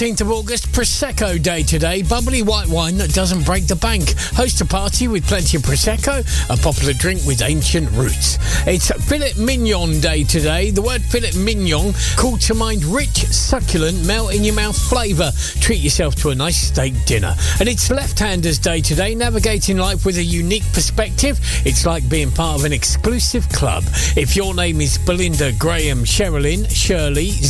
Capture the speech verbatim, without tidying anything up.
eighteenth of August, Prosecco Day today. Bubbly white wine that doesn't break the bank. Host a party with plenty of Prosecco, a popular drink with ancient roots. It's Filet Mignon Day today. The word filet mignon called to mind rich, succulent, melt-in-your-mouth flavour. Treat yourself to a nice steak dinner. And it's Left-Handers Day today. Navigating life with a unique perspective. It's like being part of an exclusive club. If your name is Belinda, Graham, Sherilyn, Shirley,